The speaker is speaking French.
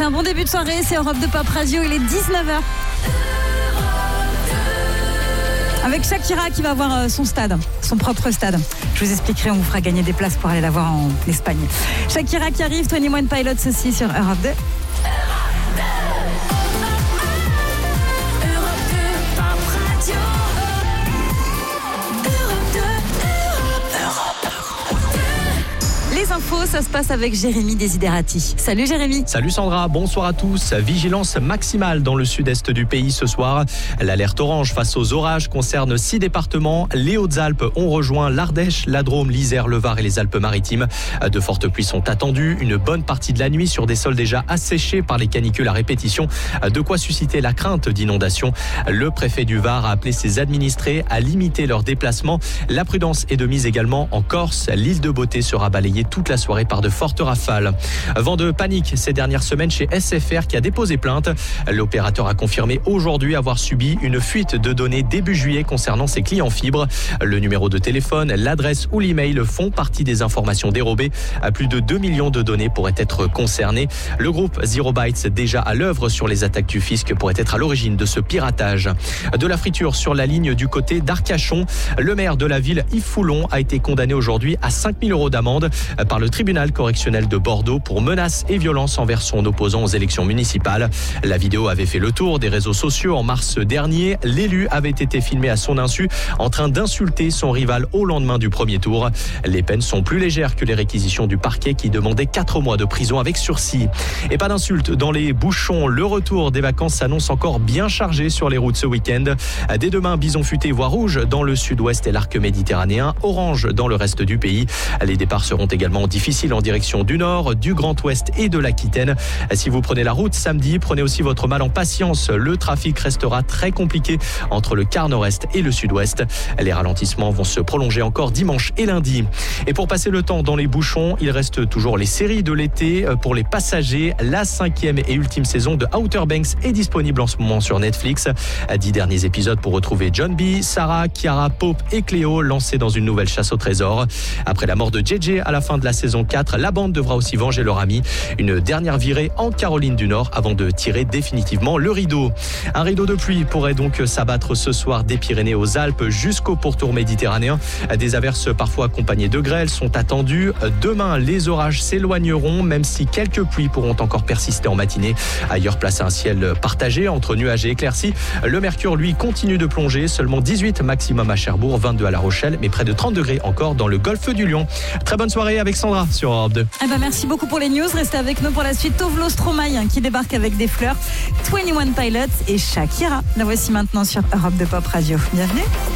C'est un bon début de soirée, c'est Europe 2 Pop Radio, il est 19h. Avec Shakira qui va voir son stade, son propre stade. Je vous expliquerai, on vous fera gagner des places pour aller la voir en Espagne. Shakira qui arrive, 21 Pilots aussi sur Europe 2. Les infos, ça se passe avec Jérémy Desiderati. Salut Jérémy. Salut Sandra, bonsoir à tous. Vigilance maximale dans le sud-est du pays ce soir. L'alerte orange face aux orages concerne 6 départements. Les Hautes-Alpes ont rejoint l'Ardèche, la Drôme, l'Isère, le Var et les Alpes-Maritimes. De fortes pluies sont attendues. Une bonne partie de la nuit sur des sols déjà asséchés par les canicules à répétition. De quoi susciter la crainte d'inondation. Le préfet du Var a appelé ses administrés à limiter leurs déplacements. La prudence est de mise également en Corse. L'île de Beauté sera balayée toute la soirée par de fortes rafales. Vent de panique ces dernières semaines chez SFR qui a déposé plainte. L'opérateur a confirmé aujourd'hui avoir subi une fuite de données début juillet concernant ses clients fibres. Le numéro de téléphone, l'adresse ou l'email font partie des informations dérobées. Plus de 2 millions de données pourraient être concernées. Le groupe Zero Bytes, déjà à l'œuvre sur les attaques du fisc, pourrait être à l'origine de ce piratage. De la friture sur la ligne du côté d'Arcachon. Le maire de la ville, Yves Foulon, a été condamné aujourd'hui à 5 000 € d'amende par le tribunal correctionnel de Bordeaux pour menaces et violences envers son opposant aux élections municipales. La vidéo avait fait le tour des réseaux sociaux en mars dernier. L'élu avait été filmé à son insu en train d'insulter son rival au lendemain du premier tour. Les peines sont plus légères que les réquisitions du parquet qui demandait 4 mois de prison avec sursis. Et pas d'insultes dans les bouchons. Le retour des vacances s'annonce encore bien chargé sur les routes ce week-end. Dès demain, bison futé voie rouge dans le sud-ouest et l'arc méditerranéen, orange dans le reste du pays. Les départs seront également difficile en direction du nord, du Grand Ouest et de l'Aquitaine. Si vous prenez la route samedi, prenez aussi votre mal en patience. Le trafic restera très compliqué entre le quart nord-est et le sud-ouest. Les ralentissements vont se prolonger encore dimanche et lundi. Et pour passer le temps dans les bouchons, il reste toujours les séries de l'été pour les passagers. La 5e et ultime saison de Outer Banks est disponible en ce moment sur Netflix. 10 derniers épisodes pour retrouver John B, Sarah, Chiara, Pope et Cléo lancés dans une nouvelle chasse au trésor. Après la mort de JJ à la fin de la saison 4, la bande devra aussi venger leur ami. Une dernière virée en Caroline du Nord avant de tirer définitivement le rideau. Un rideau de pluie pourrait donc s'abattre ce soir des Pyrénées aux Alpes jusqu'au pourtour méditerranéen. Des averses parfois accompagnées de grêle sont attendues. Demain, les orages s'éloigneront, même si quelques pluies pourront encore persister en matinée. Ailleurs, place à un ciel partagé entre nuages et éclaircies. Le mercure, lui, continue de plonger. Seulement 18 maximum à Cherbourg, 22 à La Rochelle, mais près de 30 degrés encore dans le golfe du Lion. Très bonne soirée avec Sandra sur Europe 2. Merci beaucoup pour les news. Restez avec nous pour la suite. Tovlo Stromae qui débarque avec des fleurs. 21 Pilots et Shakira. La voici maintenant sur Europe 2 Pop Radio. Bienvenue.